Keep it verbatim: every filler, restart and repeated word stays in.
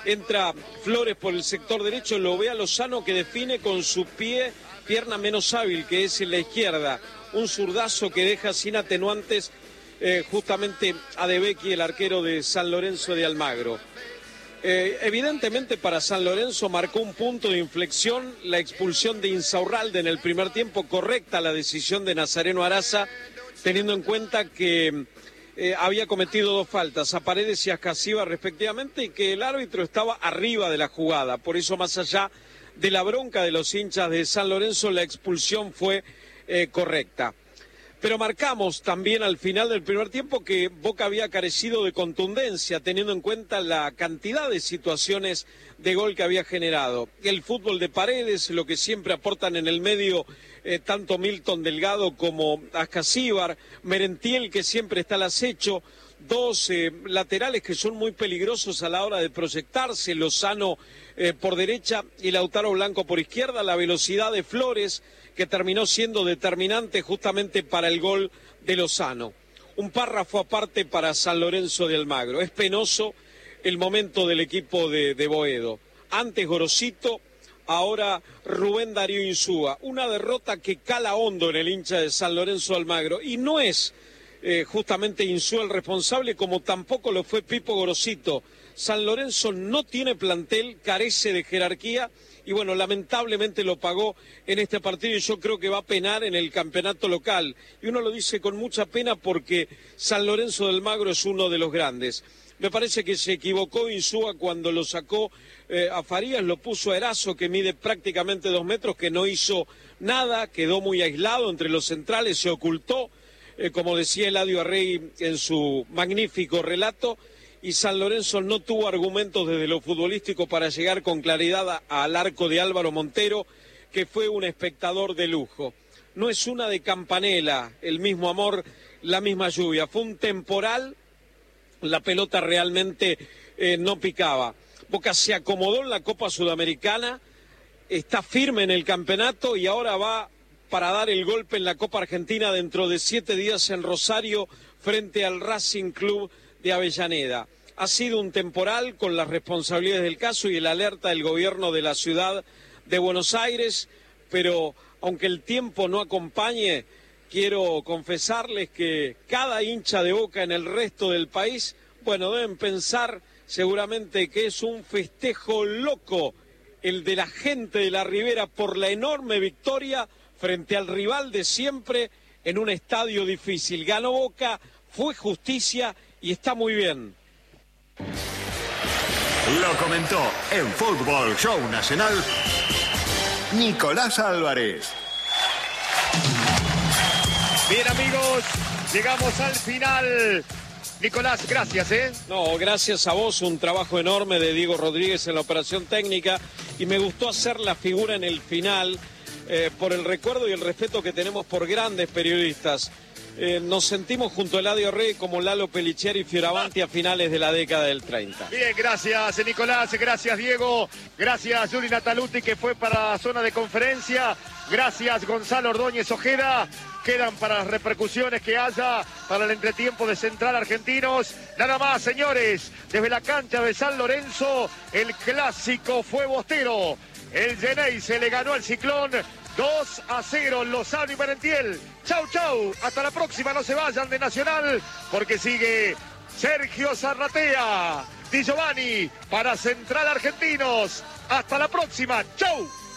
entra Flores por el sector derecho, lo ve a Lozano que define con su pie, pierna menos hábil, que es en la izquierda. Un zurdazo que deja sin atenuantes eh, justamente a De Becchi, el arquero de San Lorenzo de Almagro. Eh, evidentemente para San Lorenzo marcó un punto de inflexión la expulsión de Insaurralde en el primer tiempo, correcta la decisión de Nazareno Araza, teniendo en cuenta que eh, había cometido dos faltas, a Paredes y a Ascasíbar respectivamente, y que el árbitro estaba arriba de la jugada. Por eso, más allá de la bronca de los hinchas de San Lorenzo, la expulsión fue eh, correcta. Pero marcamos también al final del primer tiempo que Boca había carecido de contundencia, teniendo en cuenta la cantidad de situaciones de gol que había generado. El fútbol de Paredes, lo que siempre aportan en el medio eh, tanto Milton Delgado como Ascasíbar, Merentiel, que siempre está al acecho, dos eh, laterales que son muy peligrosos a la hora de proyectarse, Lozano eh, por derecha y Lautaro Blanco por izquierda, la velocidad de Flores, que terminó siendo determinante justamente para el gol de Lozano. Un párrafo aparte para San Lorenzo de Almagro. Es penoso el momento del equipo de, de Boedo. Antes Gorosito, ahora Rubén Darío Insúa. Una derrota que cala hondo en el hincha de San Lorenzo de Almagro. Y no es eh, justamente Insúa el responsable, como tampoco lo fue Pipo Gorosito. San Lorenzo no tiene plantel, carece de jerarquía, y bueno, lamentablemente lo pagó en este partido y yo creo que va a penar en el campeonato local. Y uno lo dice con mucha pena porque San Lorenzo de Almagro es uno de los grandes. Me parece que se equivocó Insúa cuando lo sacó eh, a Farías, lo puso a Erazo, que mide prácticamente dos metros, que no hizo nada, quedó muy aislado entre los centrales, se ocultó, eh, como decía Eladio Arregui en su magnífico relato, y San Lorenzo no tuvo argumentos desde lo futbolístico para llegar con claridad al arco de Álvaro Montero, que fue un espectador de lujo. No es una de Campanella, el mismo amor, la misma lluvia, fue un temporal, la pelota realmente eh, no picaba. Boca se acomodó en la Copa Sudamericana, está firme en el campeonato y ahora va para dar el golpe en la Copa Argentina dentro de siete días en Rosario frente al Racing Club de Avellaneda. Ha sido un temporal con las responsabilidades del caso y el alerta del gobierno de la ciudad de Buenos Aires, pero aunque el tiempo no acompañe, quiero confesarles que cada hincha de Boca en el resto del país, bueno, deben pensar seguramente que es un festejo loco el de la gente de la Ribera por la enorme victoria frente al rival de siempre en un estadio difícil. Ganó Boca, fue justicia y está muy bien. Lo comentó en Fútbol Show Nacional Nicolás Álvarez. Bien, amigos, llegamos al final. Nicolás, gracias, ¿eh? No, gracias a vos, un trabajo enorme de Diego Rodríguez en la operación técnica y me gustó hacer la figura en el final eh, por el recuerdo y el respeto que tenemos por grandes periodistas. Eh, nos sentimos junto a Eladio Rey como Lalo Pelicieri y Fioravanti a finales de la década del treinta. Bien, gracias Nicolás, gracias Diego, gracias Juli Nataluti que fue para la zona de conferencia, gracias Gonzalo Ordóñez Ojeda, quedan para las repercusiones que haya para el entretiempo de Central Argentinos. Nada más, señores, desde la cancha de San Lorenzo, el clásico fue bostero. El Genei se le ganó al Ciclón dos a cero, Lozano y Merentiel. Chau, chau, hasta la próxima, no se vayan de Nacional, porque sigue Sergio Zarratea, Di Giovanni para Central Argentinos. Hasta la próxima, chau.